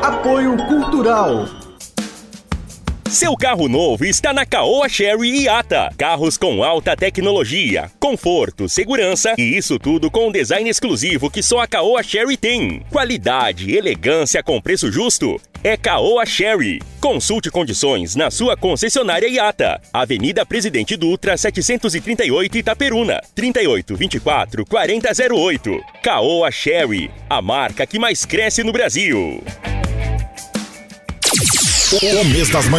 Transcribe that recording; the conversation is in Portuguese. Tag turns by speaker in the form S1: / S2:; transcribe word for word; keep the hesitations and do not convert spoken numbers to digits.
S1: Apoio Cultural.
S2: Seu carro novo está na Caoa Chery I A T A. Carros com alta tecnologia, conforto, segurança e isso tudo com um design exclusivo que só a Caoa Chery tem. Qualidade e elegância com preço justo. É Caoa Chery. Consulte condições na sua concessionária I A T A. Avenida Presidente Dutra, setecentos e trinta e oito, Itaperuna. trinta e oito, vinte e quatro, quarenta zero oito. Caoa Chery, a marca que mais cresce no Brasil.
S3: O mês das mães